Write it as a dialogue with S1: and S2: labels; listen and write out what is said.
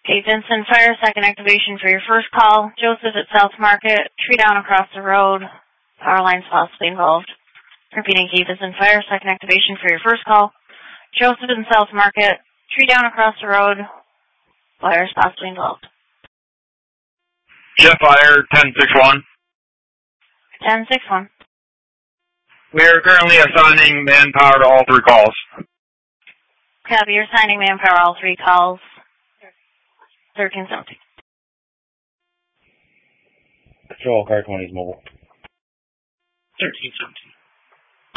S1: Okay, Vincent, fire second activation for your first call. Joseph at South Market, tree down across the road. Power lines possibly involved. Repeating, key Vincent, fire second activation for your first call. Joseph in South Market, tree down across the road. Fire is possibly involved.
S2: Jet fire, 1061.
S1: 1061.
S2: We are currently assigning manpower to all 3 calls.
S1: Copy, you're assigning manpower all 3 calls. 1370.
S3: Control, car 20 is mobile.
S4: 1317.